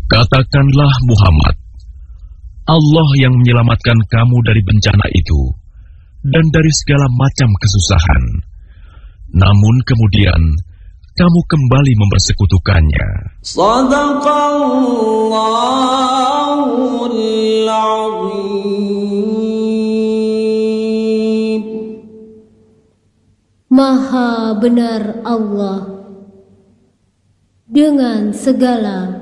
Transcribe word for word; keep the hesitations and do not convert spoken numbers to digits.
Katakanlah Muhammad, Allah yang menyelamatkan kamu dari bencana itu dan dari segala macam kesusahan. Namun kemudian kamu kembali mempersekutukannya. Shadaqallahul Azim. Maha benar Allah dengan segala